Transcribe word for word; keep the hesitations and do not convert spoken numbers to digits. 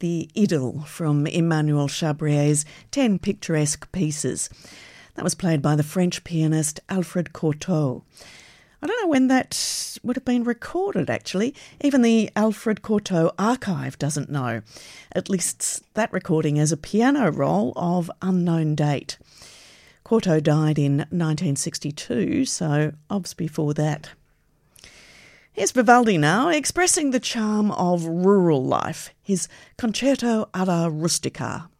the Idyll from Emmanuel Chabrier's Ten Picturesque Pieces. That was played by the French pianist Alfred Cortot. I don't know when that would have been recorded, actually. Even the Alfred Cortot archive doesn't know. It lists that recording as a piano roll of unknown date. Cortot died in nineteen sixty-two, so obviously before that. Here's Vivaldi now, expressing the charm of rural life, his Concerto alla Rustica.